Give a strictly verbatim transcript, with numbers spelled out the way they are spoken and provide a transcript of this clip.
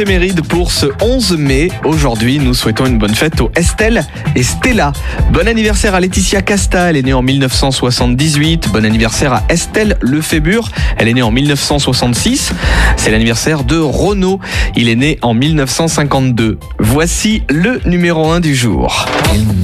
éphémérides pour ce onze mai. Aujourd'hui, nous souhaitons une bonne fête aux Estelle et Stella. Bon anniversaire à Laetitia Casta, elle est née en mille neuf cent soixante-dix-huit. Bon anniversaire à Estelle Lefébure, elle est née en mille neuf cent soixante-six. C'est l'anniversaire de Renaud, il est né en mille neuf cent cinquante-deux. Voici le numéro un du jour.